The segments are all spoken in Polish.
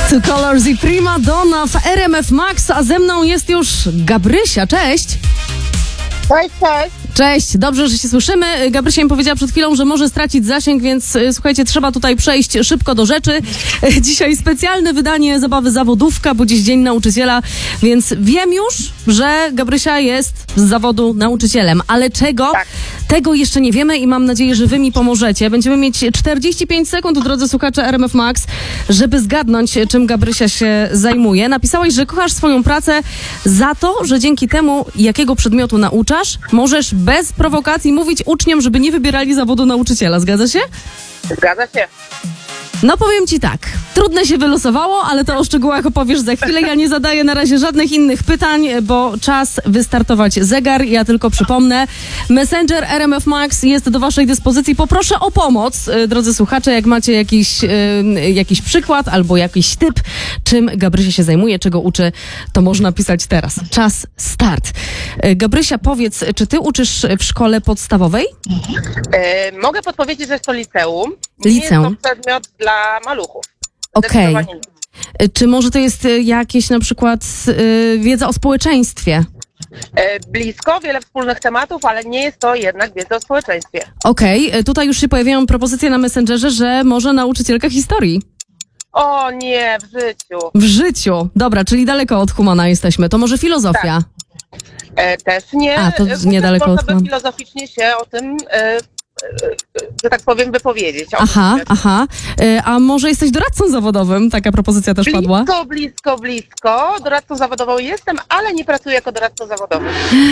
Two Colors i Prima Donna w RMF Max, a ze mną jest już Gabrysia. Cześć! Cześć. Cześć, dobrze, że się słyszymy. Gabrysia mi powiedziała przed chwilą, że może stracić zasięg, więc słuchajcie, trzeba tutaj przejść szybko do rzeczy. Dzisiaj specjalne wydanie zabawy zawodówka, bo dziś Dzień Nauczyciela, więc wiem już, że Gabrysia jest z zawodu nauczycielem, ale czego? Tak. Tego jeszcze nie wiemy i mam nadzieję, że wy mi pomożecie. Będziemy mieć 45 sekund, drodzy słuchacze RMF Max, żeby zgadnąć, czym Gabrysia się zajmuje. Napisałaś, że kochasz swoją pracę za to, że dzięki temu, jakiego przedmiotu nauczasz, możesz bez prowokacji mówić uczniom, żeby nie wybierali zawodu nauczyciela. Zgadza się? Zgadza się. No powiem ci tak, trudne się wylosowało, ale to o szczegółach opowiesz za chwilę. Ja nie zadaję na razie żadnych innych pytań, bo czas wystartować zegar. Ja tylko przypomnę, Messenger RMF Max jest do waszej dyspozycji. Poproszę o pomoc, drodzy słuchacze, jak macie jakiś przykład albo jakiś typ, czym Gabrysia się zajmuje, czego uczy, to można pisać teraz. Czas, start. Gabrysia, powiedz, czy ty uczysz w szkole podstawowej? Mogę podpowiedzieć, że jest to liceum. Liceum. Nie jest to przedmiot dla maluchów. Okej. Zdecydowanie nie. Czy może to jest jakieś na przykład wiedza o społeczeństwie? Blisko, wiele wspólnych tematów, ale nie jest to jednak wiedza o społeczeństwie. Okej, tutaj już się pojawiają propozycje na Messengerze, że może nauczycielka historii. O nie, w życiu. W życiu. Dobra, czyli daleko od humana jesteśmy. To może filozofia? Też nie. A, to niedaleko od można by humana. filozoficznie się o tym, że tak powiem, wypowiedzieć. Aha. A może jesteś doradcą zawodowym? Taka propozycja też padła. Blisko. Doradcą zawodową jestem, ale nie pracuję jako doradca zawodowy.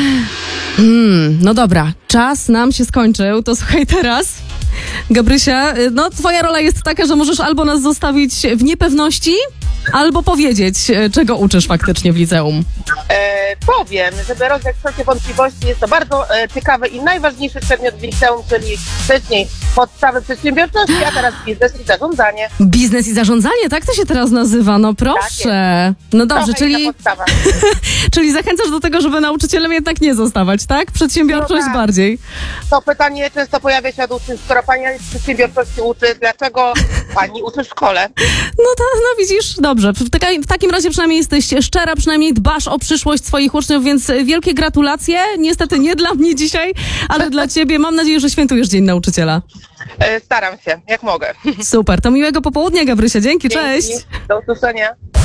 No dobra, czas nam się skończył. To słuchaj teraz. Gabrysia, no twoja rola jest taka, że możesz albo nas zostawić w niepewności, albo powiedzieć, czego uczysz faktycznie w liceum. Powiem, żeby rozwiać wszelkie wątpliwości, jest to bardzo ciekawy i najważniejszy przedmiot w liceum, czyli wcześniej podstawy przedsiębiorczości, a teraz biznes i zarządzanie. Biznes i zarządzanie, tak to się teraz nazywa, no proszę. No dobrze, czyli zachęcasz do tego, żeby nauczycielem jednak nie zostawać, tak? Przedsiębiorczość tak. bardziej. To pytanie często pojawia się od uczniów, skoro pani przedsiębiorczości uczy, dlaczego pani uczy w szkole? No widzisz, dobrze. W takim razie przynajmniej jesteś szczera, przynajmniej dbasz o przyszłość swoich uczniów, więc wielkie gratulacje. Niestety nie dla mnie dzisiaj, ale dla ciebie. Mam nadzieję, że świętujesz Dzień Nauczyciela. Staram się, jak mogę. Super, to miłego popołudnia, Gabrysia. Dzięki, cześć. Do usłyszenia.